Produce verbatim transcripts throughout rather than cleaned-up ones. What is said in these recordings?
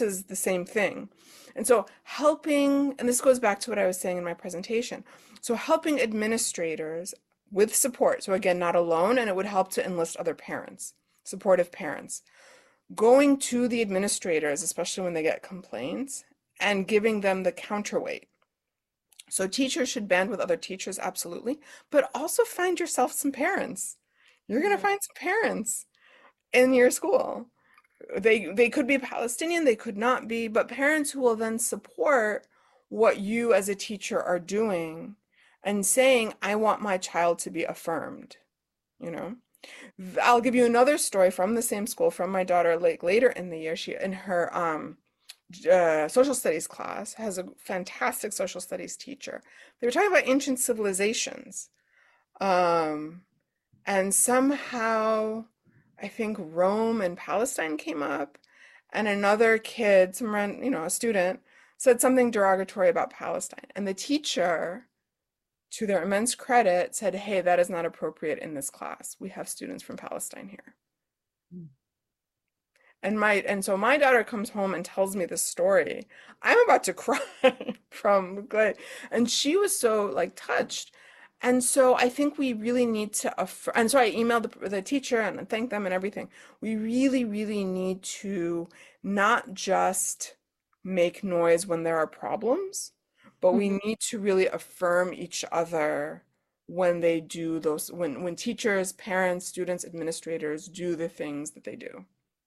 is the same thing. And so helping, and this goes back to what I was saying in my presentation. So helping administrators with support. So again, not alone, and it would help to enlist other parents, supportive parents. Going to the administrators, especially when they get complaints, and giving them the counterweight. So teachers should band with other teachers, absolutely, but also find yourself some parents. You're going to find some parents in your school. They they could be Palestinian, they could not be, but parents who will then support what you as a teacher are doing and saying, I want my child to be affirmed, you know. I'll give you another story from the same school from my daughter, like later in the year. She in her um uh, social studies class has a fantastic social studies teacher. They were talking about ancient civilizations, um, and somehow I think Rome and Palestine came up, and another kid, some ran- you know, a student, said something derogatory about Palestine, and the teacher, to their immense credit, said, "Hey, that is not appropriate in this class. We have students from Palestine here." Mm. And my and so my daughter comes home and tells me this story. I'm about to cry from like, and she was so like touched. And so I think we really need to affirm, and so I emailed the, the teacher and thanked them and everything. We really, really need to not just make noise when there are problems, but we Mhm. need to really affirm each other when they do those, when when teachers, parents, students, administrators do the things that they do.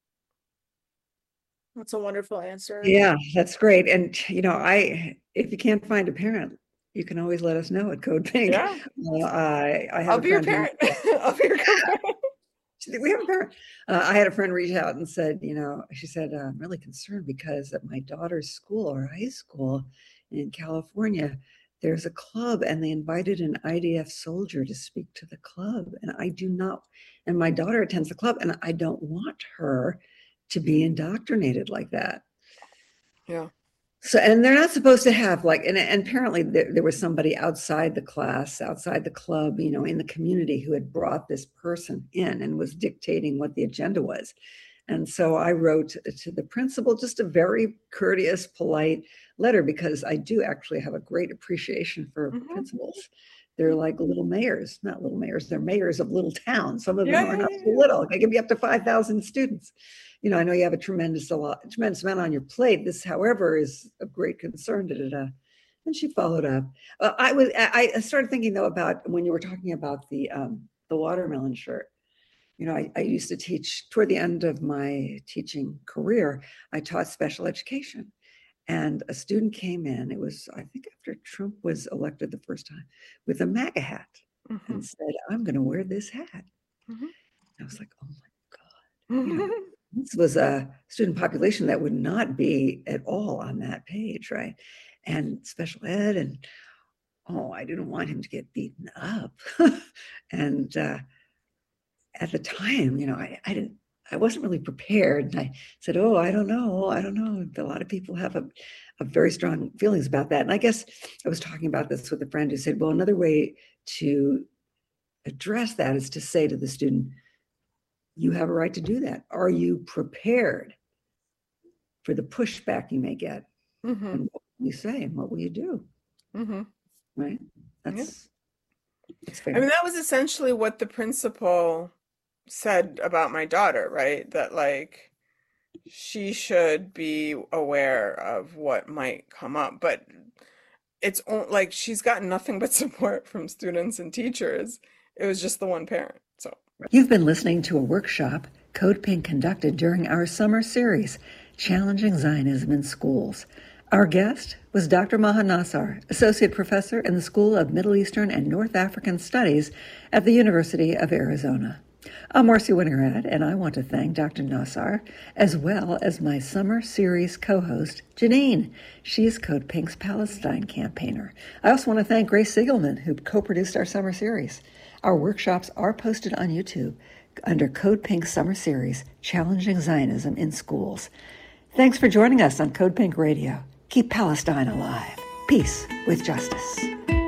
That's a wonderful answer. Yeah, that's great. And, you know, I, if you can't find a parent, you can always let us know at Code Pink. Yeah, Uh, I, I have I'll a be your friend who, parent. I'll be your parent. we have a parent. Uh, I had a friend reach out and said, you know, she said, uh, I'm really concerned because at my daughter's school or high school in California, there's a club and they invited an I D F soldier to speak to the club. And I do not, and my daughter attends the club and I don't want her to be indoctrinated like that. Yeah. So, and they're not supposed to have like, and, and apparently there, there was somebody outside the class, outside the club, you know, in the community who had brought this person in and was dictating what the agenda was. And so I wrote to the principal just a very courteous, polite letter because I do actually have a great appreciation for Mhm. principals. They're like little mayors, not little mayors, they're mayors of little towns. Some of them Yeah, are yeah, not yeah, so yeah. little. They can be up to five thousand students. You know, I know you have a tremendous, a lot, tremendous amount on your plate. This, however, is of great concern. Da, da, da. And she followed up. Uh, I was, I, I started thinking though about when you were talking about the um, the watermelon shirt. You know, I, I used to teach toward the end of my teaching career. I taught special education, and a student came in. It was, I think, after Trump was elected the first time, with a MAGA hat, Mhm. and said, "I'm going to wear this hat." Mhm. I was like, "Oh my God!" You know, this was a student population that would not be at all on that page, right? And special ed, and oh, I didn't want him to get beaten up. And uh, at the time, you know, I, I didn't, I wasn't really prepared. And I said, "Oh, I don't know. I don't know." A lot of people have a, a very strong feelings about that. And I guess I was talking about this with a friend who said, well, another way to address that is to say to the student, you have a right to do that. Are you prepared for the pushback you may get? Mhm. And what will you say and what will you do? Mhm. Right? Yeah. That's that's I mean, fair. that was essentially what the principal said about my daughter, right? That like she should be aware of what might come up, but it's on, like she's gotten nothing but support from students and teachers. It was just the one parent. So, You've been listening to a workshop Code Pink conducted during our summer series, Challenging Zionism in Schools. Our guest was Doctor Maha Nassar, Associate Professor in the School of Middle Eastern and North African Studies at the University of Arizona. I'm Marcy Winograd, and I want to thank Doctor Nassar, as well as my summer series co-host, Janine. She is Code Pink's Palestine campaigner. I also want to thank Grace Siegelman, who co-produced our summer series. Our workshops are posted on YouTube under Code Pink Summer Series, Challenging Zionism in Schools. Thanks for joining us on Code Pink Radio. Keep Palestine alive. Peace with justice.